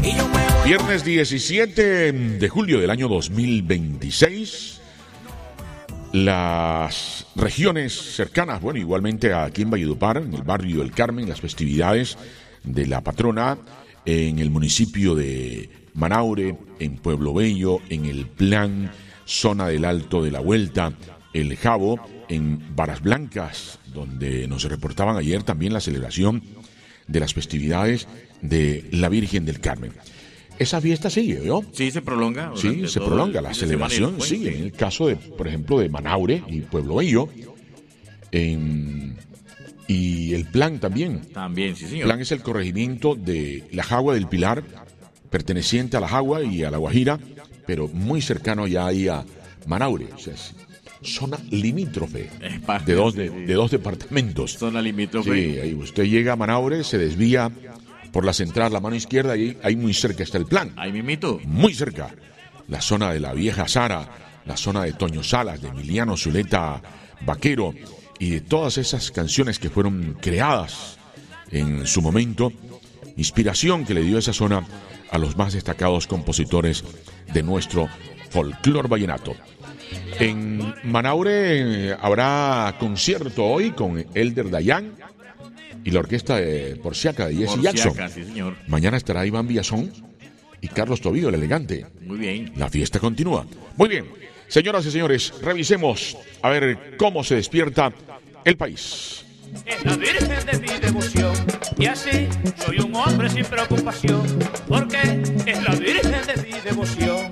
Viernes 17 de julio del año 2026. Las regiones cercanas, bueno, igualmente aquí en Valledupar, en el barrio del Carmen, las festividades de la patrona en el municipio de Manaure, en Pueblo Bello, en El Plan, zona del Alto de la Vuelta, El Jabo, en Varas Blancas, donde nos reportaban ayer también la celebración de las festividades de la Virgen del Carmen. Esa fiesta sigue, ¿no? Sí, se prolonga. Sí, se prolonga. La celebración sigue. En el caso, por ejemplo, de Manaure y Pueblo Bello. Y El Plan también. También, sí, señor. El Plan es el corregimiento de La Jagua del Pilar, perteneciente a La Jagua y a La Guajira, pero muy cercano ya ahí a Manaure. O sea, es zona limítrofe de dos departamentos. Zona limítrofe. Sí, ahí usted llega a Manaure, se desvía por la central, la mano izquierda, y ahí muy cerca está El Plan. Ahí mismito. Muy cerca. La zona de la Vieja Sara, la zona de Toño Salas, de Emiliano Zuleta Vaquero, y de todas esas canciones que fueron creadas en su momento, inspiración que le dio esa zona a los más destacados compositores de nuestro folclor vallenato. En Manaure habrá concierto hoy con Elder Dayan y la orquesta de Porciaca de Jesse Jackson. Sí, señor. Mañana estará Iván Villazón y Carlos Tobío, el elegante. Muy bien. La fiesta continúa. Muy bien, señoras y señores, revisemos a ver cómo se despierta el país. Es la Virgen de mi devoción y así soy un hombre sin preocupación, porque es la Virgen de mi devoción.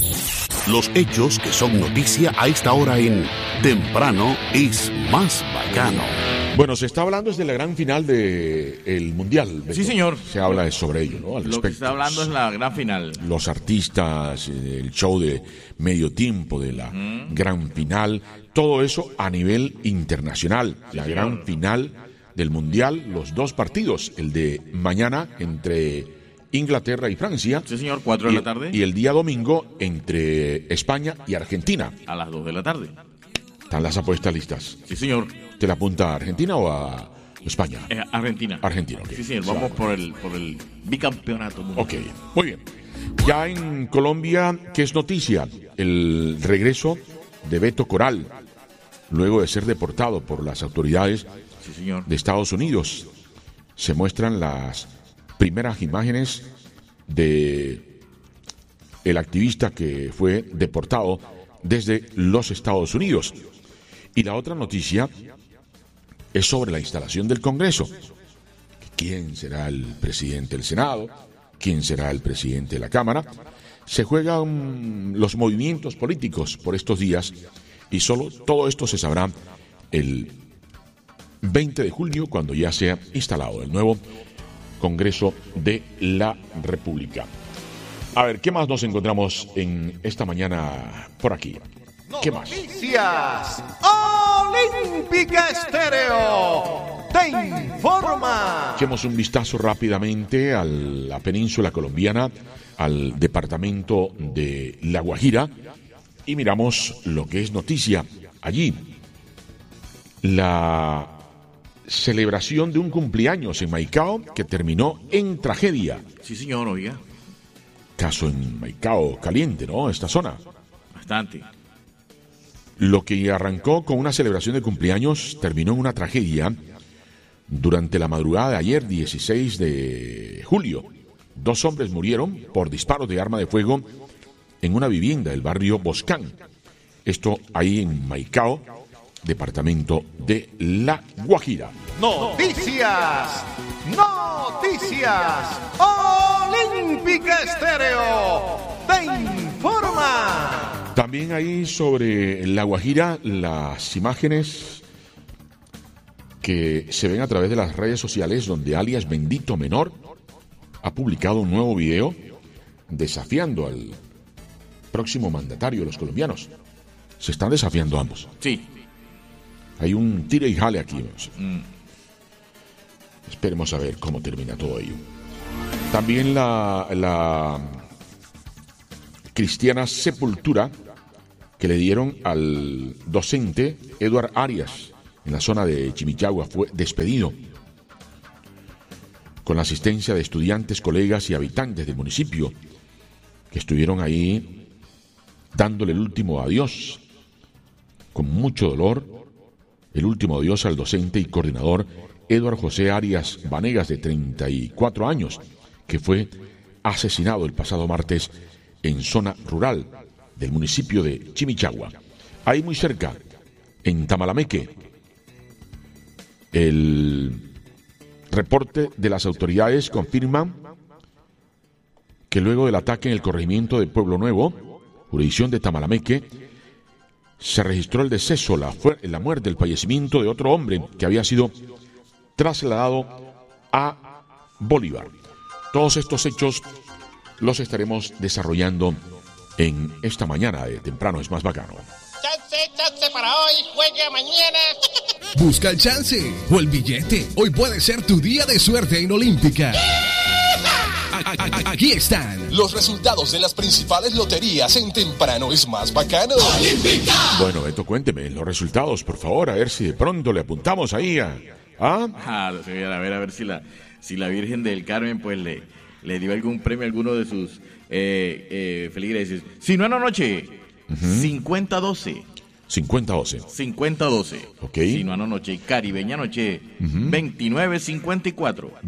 Los hechos que son noticia a esta hora en Temprano es más bacano. Bueno, se está hablando desde la gran final del Mundial. Beto. Sí, señor. Se habla sobre ello, ¿no? Al Lo que respecto. está hablando es la gran final. Los artistas, el show de medio tiempo de la gran final, todo eso a nivel internacional. La gran final del Mundial, los dos partidos, el de mañana entre Inglaterra y Francia. Sí, señor, 4 de la tarde. Y el día domingo entre España y Argentina. A las 2 de la tarde. Están las apuestas listas. Sí, señor. ¿Te la apunta a Argentina o a España? Argentina. Argentina, ok. Sí, señor, vamos por el bicampeonato mundial. Ok, muy bien. Ya en Colombia, ¿qué es noticia? El regreso de Beto Coral, luego de ser deportado por las autoridades Sí, señor. de Estados Unidos. Se muestran las primeras imágenes de el activista que fue deportado desde los Estados Unidos. Y la otra noticia es sobre la instalación del Congreso. ¿Quién será el presidente del Senado? ¿Quién será el presidente de la Cámara? Se juegan los movimientos políticos por estos días y todo esto se sabrá el 20 de julio, cuando ya sea instalado el nuevo Congreso de la República. A ver, ¿qué más nos encontramos en esta mañana por aquí? ¿Qué más? Noticias Olímpica Estéreo te informa. Echemos un vistazo rápidamente a la península colombiana, al departamento de La Guajira, y miramos lo que es noticia allí. La celebración de un cumpleaños en Maicao que terminó en tragedia. Sí, señor, oiga. Caso en Maicao caliente, ¿no? Esta zona. Bastante. Lo que arrancó con una celebración de cumpleaños terminó en una tragedia durante la madrugada de ayer, 16 de julio. 2 hombres murieron por disparos de arma de fuego en una vivienda del barrio Boscán. Esto ahí en Maicao, departamento de La Guajira. Noticias Olímpica Estéreo te informa. También ahí sobre La Guajira, las imágenes que se ven a través de las redes sociales, donde alias Bendito Menor ha publicado un nuevo video desafiando al próximo mandatario de los colombianos. Se están desafiando ambos. Sí. Hay un tira y jale aquí. Esperemos a ver cómo termina todo ello. También la cristiana sepultura que le dieron al docente Eduard Arias en la zona de Chimichagua fue despedido. con la asistencia de estudiantes, colegas y habitantes del municipio que estuvieron ahí dándole el último adiós, con mucho dolor, el último adiós al docente y coordinador Eduardo José Arias Vanegas, de 34 años, que fue asesinado el pasado martes en zona rural del municipio de Chimichagua. Ahí muy cerca, en Tamalameque, el reporte de las autoridades confirma que luego del ataque en el corregimiento de Pueblo Nuevo, jurisdicción de Tamalameque, se registró el deceso, la muerte, el fallecimiento de otro hombre que había sido trasladado a Bolívar. Todos estos hechos los estaremos desarrollando en esta mañana de Temprano es Más Bacano. Chance para hoy, juegue mañana. Busca el chance o el billete. Hoy puede ser tu día de suerte en Olímpica. Aquí están los resultados de las principales loterías en Temprano es Más Bacano. ¡Olímpica! Bueno, Beto, cuénteme los resultados, por favor, a ver si de pronto le apuntamos ahí a ver si la Virgen del Carmen pues le dio algún premio a alguno de sus feligreses. Si no anoche, 50-12. 50-12. 50-12. Ok. Si no anoche, Caribeña Noche, 29-54.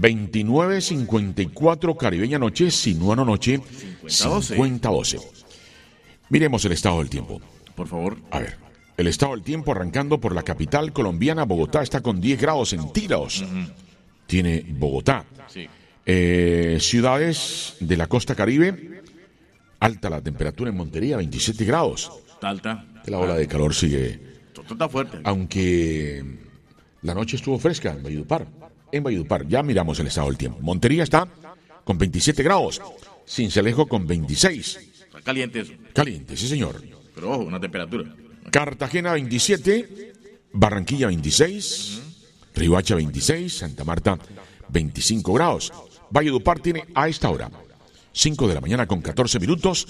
29-54, Caribeña Noche, Sinuano Noche, 50-12. Miremos el estado del tiempo. Por favor. A ver, el estado del tiempo arrancando por la capital colombiana, Bogotá, está con 10 grados centígrados. Tiene Bogotá. Sí. Ciudades de la costa caribe, alta la temperatura en Montería, 27 grados. Alta. La ola de calor sigue. Esto está fuerte. Aunque la noche estuvo fresca en Valledupar. Ya miramos el estado del tiempo. Montería está con 27 grados. Sincelejo con 26. Está caliente eso. Caliente, sí señor. Pero ojo, una temperatura. Cartagena 27. Barranquilla 26. Riohacha 26. Santa Marta 25 grados. Valledupar tiene a esta hora 5 de la mañana con 14 minutos.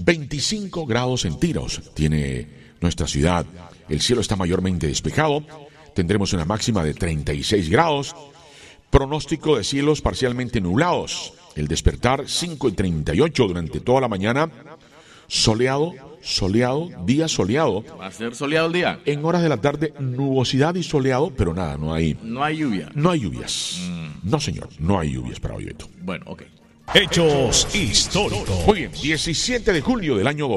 25 grados centígrados tiene nuestra ciudad. El cielo está mayormente despejado. Tendremos una máxima de 36 grados. Pronóstico de cielos parcialmente nublados. El despertar 5:38 durante toda la mañana. Soleado, día soleado. ¿Va a ser soleado el día? En horas de la tarde, nubosidad y soleado, pero nada, no hay lluvia. No hay lluvias. No, señor, no hay lluvias para hoy, Beto. Bueno, ok. Hechos históricos. Muy bien, 17 de julio del año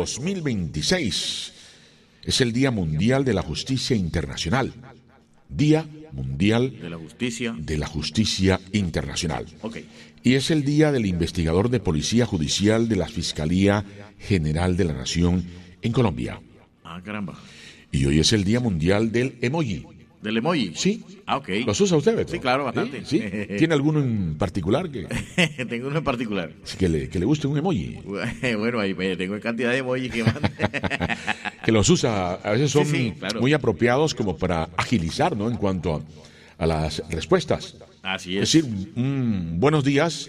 2026 es el Día Mundial de la Justicia Internacional. Día Mundial de la Justicia Internacional. Ok. Y es el Día del Investigador de Policía Judicial de la Fiscalía General de la Nación en Colombia. Ah, caramba. Y hoy es el Día Mundial del Emoji. ¿Del emoji? Sí. Ah, ok. ¿Los usa usted, Beto? Sí, claro, bastante. ¿Sí? ¿Tiene alguno en particular que Tengo uno en particular. que le guste un emoji? Bueno, ahí tengo cantidad de emojis que mandan. Que los usa, a veces son Sí, claro. muy apropiados como para agilizar, ¿no? En cuanto a las respuestas. Así Es es. decir, buenos días,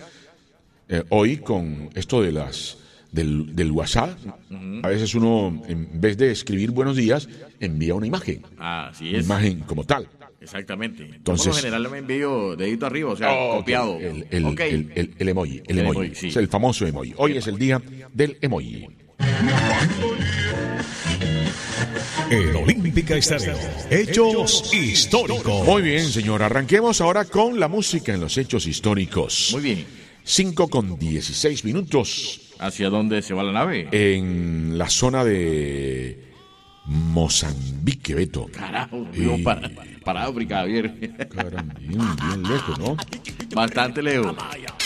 hoy con esto de del WhatsApp, a veces uno, en vez de escribir buenos días, envía una imagen. Así Una es. imagen como tal. Exactamente. Entonces- Por lo general me envío dedito arriba, o sea, copiado. El Ok. emoji. El El emoji. emoji, sí. Es el famoso emoji. Hoy es el día del emoji. En Olímpica Estéreo. Hechos históricos. Muy bien, señor. Arranquemos ahora con la música en los hechos históricos. Muy bien. 5:16 minutos. ¿Hacia dónde se va la nave? En la zona de Mozambique, Beto. Carajo, vivo para África, Javier. Caramba, bien lejos, ¿no? Bastante lejos.